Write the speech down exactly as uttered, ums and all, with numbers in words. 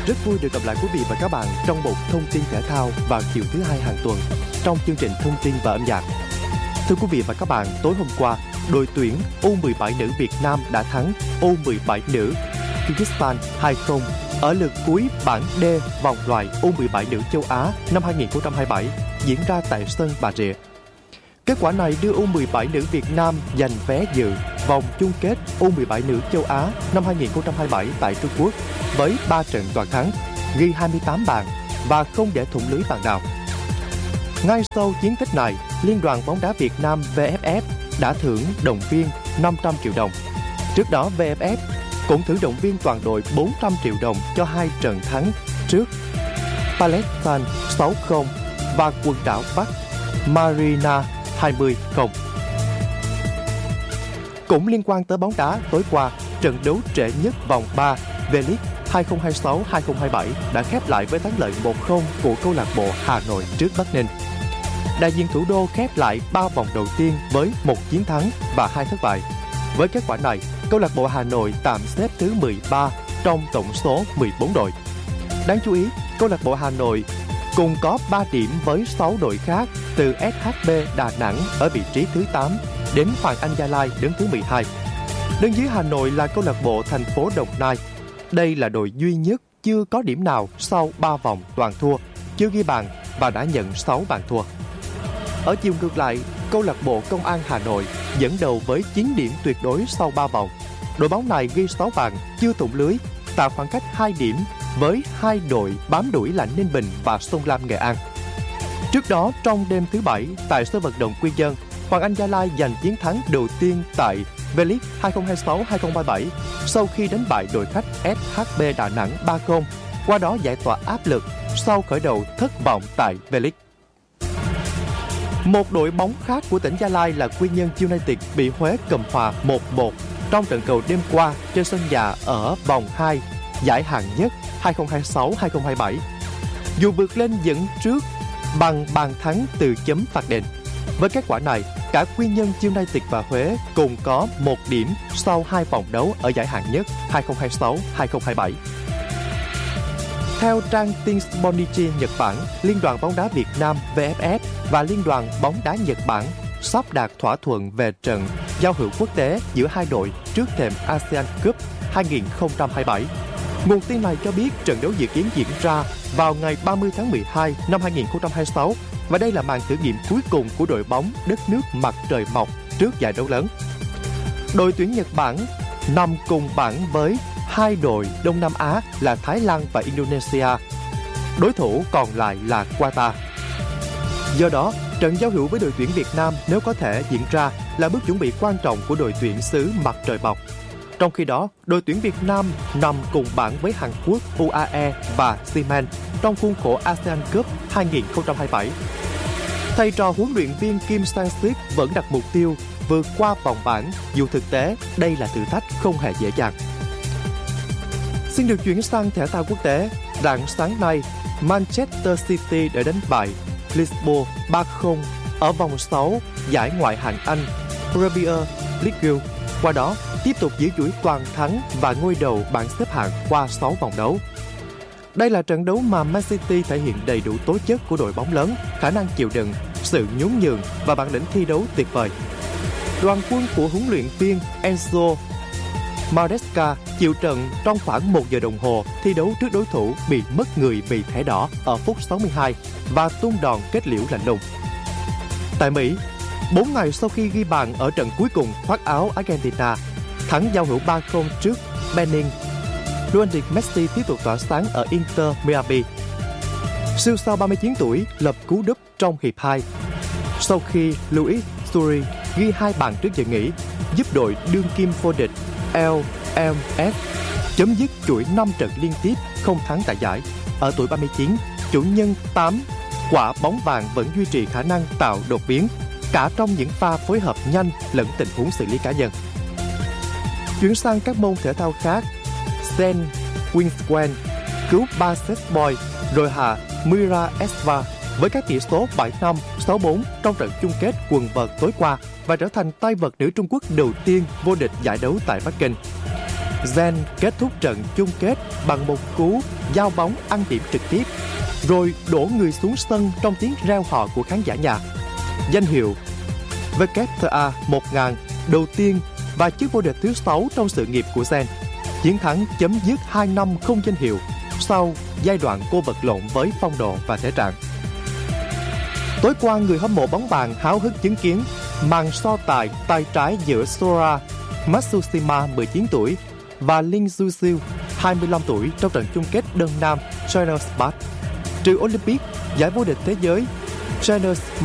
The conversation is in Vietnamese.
Rất vui được gặp lại quý vị và các bạn trong một thông tin thể thao vào chiều thứ hai hàng tuần trong chương trình thông tin và âm nhạc. Thưa quý vị và các bạn, tối hôm qua, đội tuyển U mười bảy nữ Việt Nam đã thắng U mười bảy nữ Kyrgyzstan hai không ở lượt cuối bảng D vòng loại U mười bảy nữ châu Á năm hai không hai bảy diễn ra tại sân Bà Rịa. Kết quả này đưa U mười bảy nữ Việt Nam giành vé dự vòng chung kết U mười bảy nữ châu Á năm hai không hai bảy tại Trung Quốc với ba trận toàn thắng, ghi hai mươi tám bàn và không để thủng lưới bàn nào. Ngay sau chiến tích này, Liên đoàn bóng đá Việt Nam vê ép ép đã thưởng động viên năm trăm triệu đồng. Trước đó, vê ép ép cũng thưởng động viên toàn đội bốn trăm triệu đồng cho hai trận thắng trước Palestine sáu không và quần đảo Bắc Marina hai mươi không. Cũng liên quan tới bóng đá, tối qua, trận đấu trễ nhất vòng ba V-League hai không hai sáu hai không hai bảy đã khép lại với thắng lợi một không của câu lạc bộ Hà Nội trước Bắc Ninh. Đại diện thủ đô khép lại ba vòng đầu tiên với một chiến thắng và hai thất bại. Với kết quả này, câu lạc bộ Hà Nội tạm xếp thứ mười ba trong tổng số mười bốn đội. Đáng chú ý, câu lạc bộ Hà Nội cùng có ba điểm với sáu đội khác từ ét hát bê Đà Nẵng ở vị trí thứ tám đến Hoàng Anh Gia Lai đứng thứ mười hai. Đứng dưới Hà Nội là câu lạc bộ thành phố Đồng Nai. Đây là đội duy nhất chưa có điểm nào sau ba vòng toàn thua, chưa ghi bàn và đã nhận sáu bàn thua. Ở chiều ngược lại, câu lạc bộ Công an Hà Nội dẫn đầu với chín điểm tuyệt đối sau ba vòng. Đội bóng này ghi sáu bàn, chưa thủng lưới, tạo khoảng cách hai điểm với hai đội bám đuổi là Ninh Bình và Sông Lam Nghệ An. Trước đó, trong đêm thứ Bảy, tại sân vận động Quy Nhơn, Hoàng Anh Gia Lai giành chiến thắng đầu tiên tại V-League hai không hai sáu hai không ba bảy sau khi đánh bại đội khách ét hát bê Đà Nẵng ba không, qua đó giải tỏa áp lực sau khởi đầu thất vọng tại V-League. Một đội bóng khác của tỉnh Gia Lai là Quy Nhơn United bị Huế cầm hòa một một trong trận cầu đêm qua trên sân nhà ở vòng hai giải hạng nhất hai không hai sáu hai không hai bảy. Dù vượt lên dẫn trước bằng bàn thắng từ chấm phạt đền. Với kết quả này, cả Quy Nhơn United và Huế cùng có một điểm sau hai vòng đấu ở giải hạng nhất hai không hai sáu hai không hai bảy. Theo trang tin Sponichi Nhật Bản, Liên đoàn bóng đá Việt Nam vê ép ép và Liên đoàn bóng đá Nhật Bản sắp đạt thỏa thuận về trận giao hữu quốc tế giữa hai đội trước thềm ASEAN Cup hai không hai bảy. Nguồn tin này cho biết trận đấu dự kiến diễn ra vào ngày ba mươi tháng mười hai năm hai không hai sáu và đây là màn thử nghiệm cuối cùng của đội bóng đất nước mặt trời mọc trước giải đấu lớn. Đội tuyển Nhật Bản nằm cùng bảng với hai đội Đông Nam Á là Thái Lan và Indonesia. Đối thủ còn lại là Qatar. Do đó, trận giao hữu với đội tuyển Việt Nam nếu có thể diễn ra là bước chuẩn bị quan trọng của đội tuyển xứ mặt trời mọc. Trong khi đó, đội tuyển Việt Nam nằm cùng bảng với Hàn Quốc, u a e và Siemens trong khuôn khổ ASEAN Cup hai không hai bảy. Thầy trò huấn luyện viên Kim Sang-sik vẫn đặt mục tiêu vượt qua vòng bảng, dù thực tế đây là thử thách không hề dễ dàng. Xin được chuyển sang thể thao quốc tế. Rạng sáng nay, Manchester City đã đánh bại Lisbon ba không ở vòng sáu giải Ngoại hạng Anh Premier League. Qua đó, tiếp tục giữ chuỗi toàn thắng và ngôi đầu bảng xếp hạng qua sáu vòng đấu. Đây là trận đấu mà Man City thể hiện đầy đủ tố chất của đội bóng lớn, khả năng chịu đựng, sự nhún nhường và bản lĩnh thi đấu tuyệt vời. Đoàn quân của huấn luyện viên Enzo Maresca chịu trận trong khoảng một giờ đồng hồ thi đấu trước đối thủ bị mất người vì thẻ đỏ ở phút sáu mươi hai và tung đòn kết liễu lạnh lùng. Tại Mỹ, bốn ngày sau khi ghi bàn ở trận cuối cùng khoác áo Argentina, thắng giao hữu ba không trước Benin, Lionel Messi tiếp tục tỏa sáng ở Inter Miami. Siêu sao ba mươi chín tuổi lập cú đúp trong hiệp hai sau khi Luis Suarez ghi hai bàn trước giờ nghỉ, giúp đội đương kim vô địch lờ em ét chấm dứt chuỗi năm trận liên tiếp không thắng tại giải. Ở tuổi ba mươi chín, chủ nhân tám quả bóng vàng vẫn duy trì khả năng tạo đột biến, cả trong những pha phối hợp nhanh lẫn tình huống xử lý cá nhân. Chuyển sang các môn thể thao khác, Sen Winsquen cứu ba set boy rồi hạ Mira Esva với các tỷ số bảy năm, sáu bốn trong trận chung kết quần vợt tối qua và trở thành tay vợt nữ Trung Quốc đầu tiên vô địch giải đấu tại Bắc Kinh. Zen kết thúc trận chung kết bằng một cú giao bóng ăn điểm trực tiếp, rồi đổ người xuống sân trong tiếng reo hò của khán giả nhà. Danh hiệu vê kép tê a một nghìn đầu tiên và chức vô địch thứ sáu trong sự nghiệp của Zen. Chiến thắng chấm dứt hai năm không danh hiệu sau giai đoạn cô vật lộn với phong độ và thể trạng. Tối qua, người hâm mộ bóng bàn háo hức chứng kiến màn so tài tay trái giữa Sora Matsushima mười chín tuổi và Lin Zhuxiu hai mươi lăm tuổi trong trận chung kết đơn nam Challenge Smash. Trừ Olympic, giải vô địch thế giới Challenge Smash